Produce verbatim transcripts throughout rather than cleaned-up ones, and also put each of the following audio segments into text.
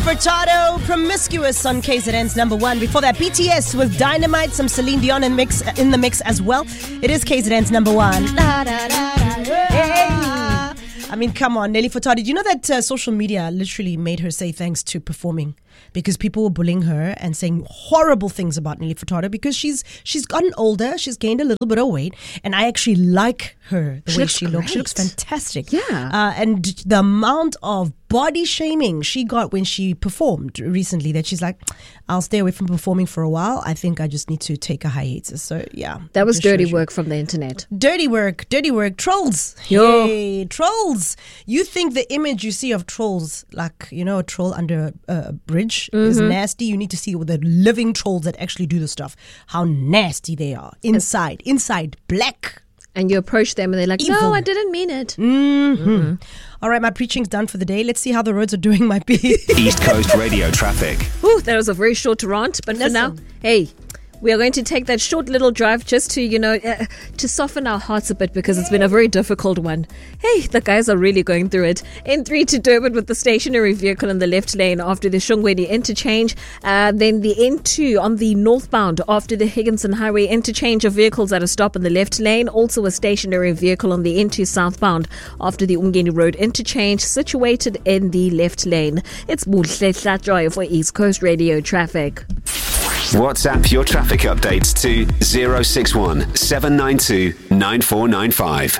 Furtado, Promiscuous on K Z N's number one. Before that, B T S with Dynamite, some Celine Dion in, mix, in the mix as well. It is K Z N's number one. Da, da, da, da, hey. I mean, come on, Nelly Furtado. Did you know that uh, social media literally made her say thanks to performing? Because people were bullying her and saying horrible things about Nelly Furtado because she's she's gotten older, she's gained a little bit of weight, and I actually like her the she way looks she great. looks. She looks fantastic. Yeah. Uh, and the amount of body shaming she got when she performed recently, that she's like, I'll stay away from performing for a while. I think I just need to take a hiatus. So yeah, that was dirty shows you. work from the internet. Dirty work, dirty work. Trolls. Yo. Hey, trolls. You think the image you see of trolls, like, you know, a troll under a, a bridge mm-hmm. is nasty? You need to see the living trolls that actually do the stuff. How nasty they are. Inside, inside, black. And you approach them and they're like, Evil. no, I didn't mean it. Mm-hmm. Mm-hmm. All right, my preaching's done for the day. Let's see how the roads are doing, my B. East Coast radio traffic. Ooh, that was a very short rant, but Listen. for now, hey, we are going to take that short little drive just to, you know, uh, to soften our hearts a bit because it's been a very difficult one. Hey, the guys are really going through it. N three to Durban with the stationary vehicle in the left lane after the Shongweni interchange. Uh, then the N two on the northbound after the Higginson Highway interchange of vehicles at a stop in the left lane. Also a stationary vehicle on the N two southbound after the Umgeni Road interchange situated in the left lane. It's Buhle Hlatjoy for East Coast Radio Traffic. WhatsApp your traffic updates to zero six one seven nine two nine four nine five.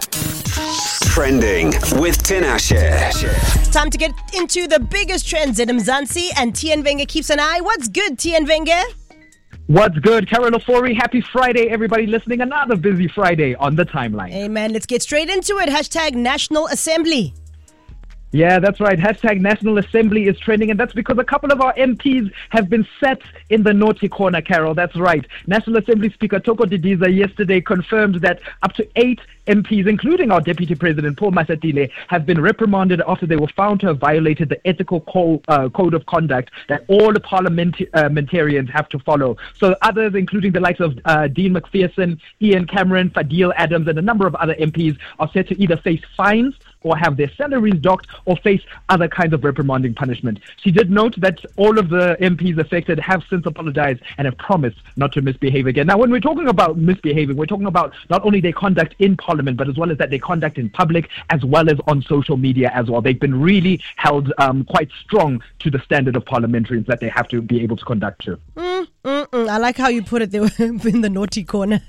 Trending with Tinashe. Time to get into the biggest trends in Mzansi, and Tien Wenger keeps an eye. What's good, Tien Wenger? What's good? Carol Ofori, happy Friday, everybody listening. Another busy Friday on the timeline. Amen. Let's get straight into it. Hashtag National Assembly. Yeah, that's right. Hashtag National Assembly is trending, and that's because a couple of our M Ps have been set in the naughty corner, Carol. That's right. National Assembly Speaker Toko Didiza yesterday confirmed that up to eight M Ps, including our Deputy President Paul Masatile, have been reprimanded after they were found to have violated the ethical co- uh, code of conduct that all the parliamentarians have to follow. So others, including the likes of uh, Dean McPherson, Ian Cameron, Fadil Adams, and a number of other M Ps, are set to either face fines or have their salaries docked or face other kinds of reprimanding punishment. She did note that all of the M Ps affected have since apologized and have promised not to misbehave again. Now, when we're talking about misbehaving, we're talking about not only their conduct in Parliament, but as well as that they conduct in public, as well as on social media as well. They've been really held um, quite strong to the standard of parliamentarians that they have to be able to conduct to. Mm, mm, mm. I like how you put it. They were in the naughty corner.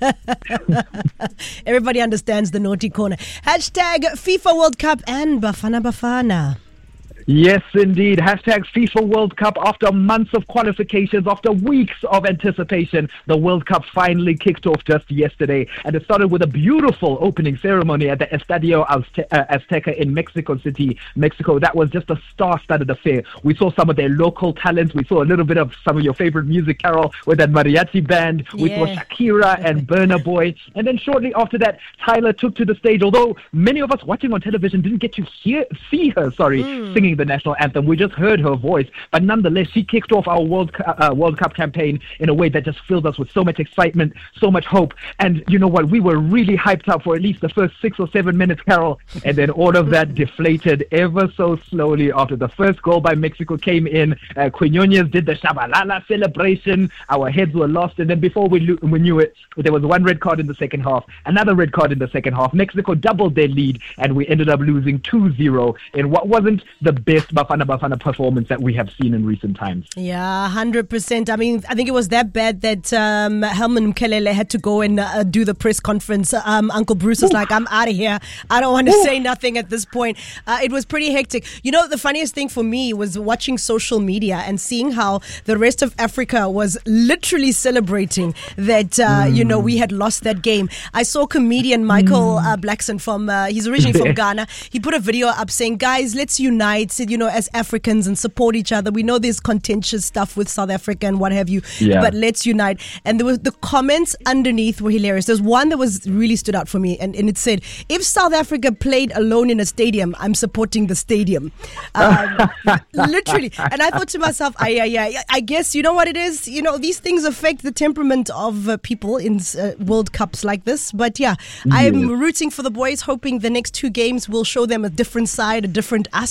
Everybody understands the naughty corner. Hashtag FIFA World Cup and Bafana Bafana. Yes, indeed. Hashtag FIFA World Cup. After months of qualifications, after weeks of anticipation, the World Cup finally kicked off just yesterday. And it started with a beautiful opening ceremony at the Estadio Azte- uh, Azteca in Mexico City, Mexico. That was just a star-studded affair. We saw some of their local talents. We saw a little bit of some of your favorite music, Carol, with that mariachi band. We yeah. saw Shakira and Burna Boy. And then shortly after that, Tyler took to the stage. Although many of us watching on television didn't get to hear, see her, sorry, mm. singing the national anthem. We just heard her voice, but nonetheless, she kicked off our World uh, World Cup campaign in a way that just filled us with so much excitement, so much hope. And you know what? We were really hyped up for at least the first six or seven minutes, Carol, and then all of that deflated ever so slowly after the first goal by Mexico came in. Uh, Quinones did the Shabalala celebration. Our heads were lost, and then before we, lo- we knew it, there was one red card in the second half, another red card in the second half. Mexico doubled their lead, and we ended up losing two zero in what wasn't the best Bafana Bafana performance that we have seen in recent times. Yeah, one hundred percent. I mean, I think it was that bad that um, Helman Mkelele had to go and uh, do the press conference. Um, Uncle Bruce was Ooh. like, I'm out of here. I don't want to Ooh. say nothing at this point. Uh, it was pretty hectic. You know, the funniest thing for me was watching social media and seeing how the rest of Africa was literally celebrating that, uh, mm. you know, we had lost that game. I saw comedian Michael mm. uh, Blackson from, uh, he's originally from Ghana. He put a video up saying, guys, let's unite, you know, as Africans and support each other. We know there's contentious stuff with South Africa and what have you, yeah. but let's unite. And there was the comments underneath were hilarious. There's one that was really stood out for me, and, and it said, if South Africa played alone in a stadium, I'm supporting the stadium. Um, literally. And I thought to myself, I, I, I, I guess, you know what it is? You know, these things affect the temperament of uh, people in uh, World Cups like this. But yeah, yeah, I'm rooting for the boys, hoping the next two games will show them a different side, a different us. And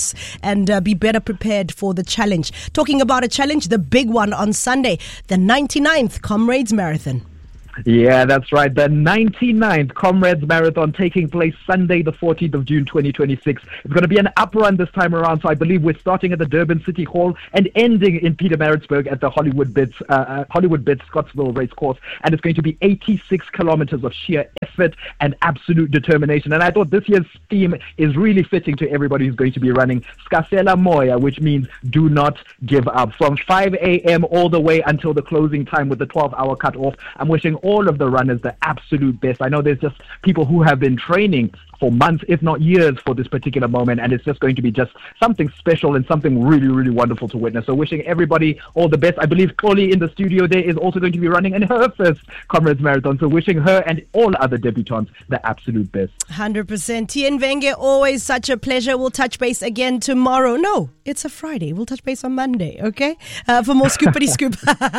and uh, be better prepared for the challenge. Talking about a challenge, the big one on Sunday, the ninety-ninth Comrades Marathon. Yeah, that's right. The ninety-ninth Comrades Marathon taking place Sunday, the fourteenth of June, twenty twenty-six. It's going to be an up run this time around. So I believe we're starting at the Durban City Hall and ending in Pietermaritzburg at the Hollywood Bits, uh, Hollywood Bits Scottsville Race Course. And it's going to be eighty-six kilometers of sheer effort and absolute determination. And I thought this year's theme is really fitting to everybody who's going to be running Skasela Moya, which means do not give up. From five a.m. all the way until the closing time with the twelve hour cutoff. I'm wishing all all of the runners the absolute best. I know there's just people who have been training for months, if not years, for this particular moment, and it's just going to be just something special and something really, really wonderful to witness. So wishing everybody all the best. I believe Chloe in the studio there is also going to be running in her first Comrades Marathon, so wishing her and all other debutantes the absolute best. one hundred percent. Tien Venge, always such a pleasure. We'll touch base again tomorrow. No, it's a Friday. We'll touch base on Monday, okay? Uh, for more Scoopity Scoop.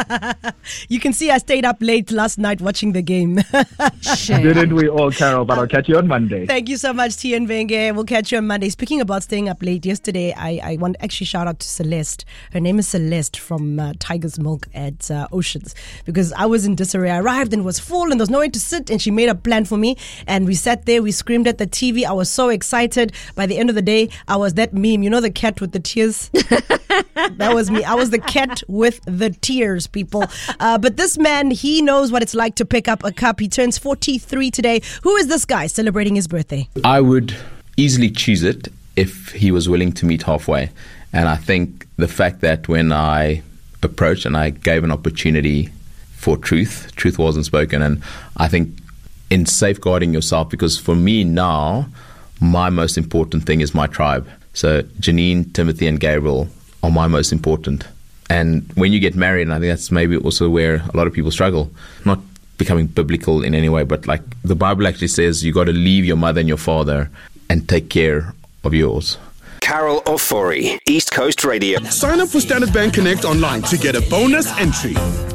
You can see I stayed up late last night watching the game. Didn't we all, Carol? But I'll catch you on Monday. Thank you so much, Tien Venge. We'll catch you on Monday. Speaking about staying up late, yesterday I, I want to actually shout out to Celeste. Her name is Celeste from uh, Tiger's Milk at uh, Oceans, because I was in disarray. I arrived and was full and there was nowhere to sit, and she made a plan for me, and we sat there, we screamed at the T V. I was so excited. By the end of the day, I was that meme, you know, the cat with the tears? That was me. I was the cat with the tears, people. Uh, but this man, he knows what it's like to pick up a cup. He turns forty-three today. Who is this guy celebrating his birthday? I would easily choose it if he was willing to meet halfway. And I think the fact that when I approached and I gave an opportunity for truth, truth wasn't spoken. And I think in safeguarding yourself, because for me now, my most important thing is my tribe. So Janine, Timothy and Gabriel are my most important. And when you get married, and I think that's maybe also where a lot of people struggle, not becoming biblical in any way, but like the Bible actually says you got to leave your mother and your father and take care of yours. Carol Ofori, East Coast Radio. Sign up for Standard Bank Connect online to get a bonus entry.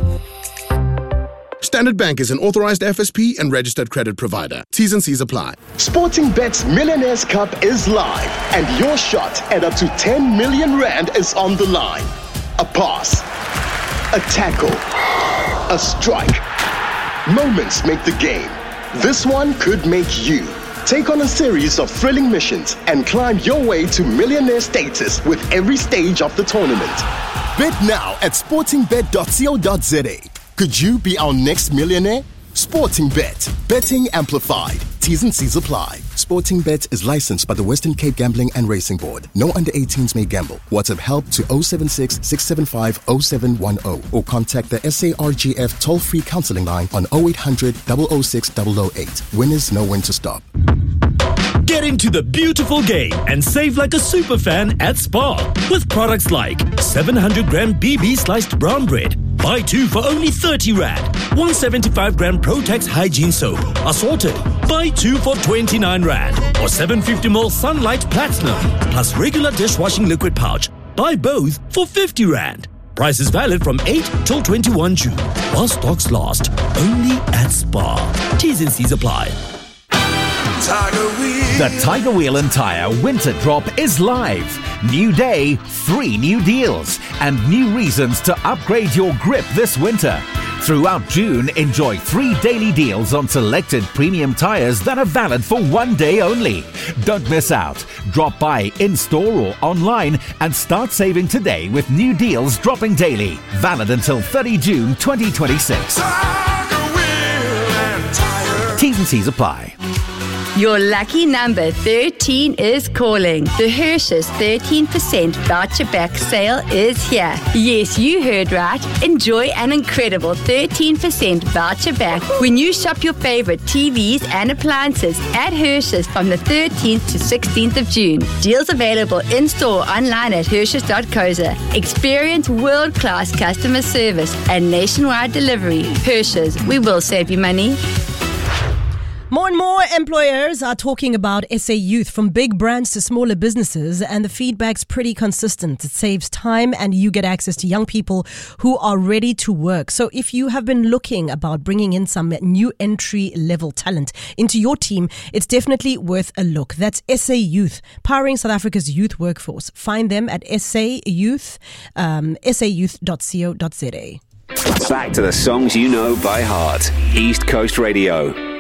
Standard Bank is an authorized F S P and registered credit provider. T's and C's apply. Sportingbet's Millionaires Cup is live, and your shot at up to ten million rand is on the line. A pass, a tackle, a strike. Moments make the game. This one could make you. Take on a series of thrilling missions and climb your way to millionaire status with every stage of the tournament. Bet now at sportingbet dot co dot za. Could you be our next millionaire? Sportingbet. Betting amplified. T's and C's apply. Sportingbet is licensed by the Western Cape Gambling and Racing Board. No under eighteens may gamble. WhatsApp help to oh seven six, six seven five, oh seven one oh or contact the S A R G F toll-free counseling line on oh eight hundred, oh oh six, oh oh eight. Winners know when to stop. Get into the beautiful game and save like a super fan at Spar with products like seven hundred gram B B sliced brown bread. Buy two for only thirty rand. one seventy-five gram Protex hygiene soap. Assorted. Buy two for twenty-nine rand. Or seven fifty milliliter Sunlight Platinum. Plus regular dishwashing liquid pouch. Buy both for fifty rand. Price is valid from eight till twenty-first June. While stocks last. Only at Spar. T's and C's apply. The Tiger Wheel and Tire Winter Drop is live. New day, three new deals, and new reasons to upgrade your grip this winter. Throughout June, enjoy three daily deals on selected premium tires that are valid for one day only. Don't miss out. Drop by in-store or online and start saving today with new deals dropping daily. Valid until thirtieth of June twenty twenty-six. T's and C's apply. Your lucky number thirteen is calling. The Hershey's thirteen percent voucher back sale is here. Yes, you heard right. Enjoy an incredible thirteen percent voucher back when you shop your favorite T Vs and appliances at Hershey's from the thirteenth to sixteenth of June. Deals available in-store, online at Hershey's dot co dot za. Experience world-class customer service and nationwide delivery. Hershey's, we will save you money. More and more employers are talking about S A Youth, from big brands to smaller businesses, and the feedback's pretty consistent. It saves time and you get access to young people who are ready to work. So if you have been looking about bringing in some new entry level talent into your team, it's definitely worth a look. That's S A Youth, powering South Africa's youth workforce. Find them at S A Youth, um, S A youth dot co dot za. Back to the songs you know by heart. East Coast Radio.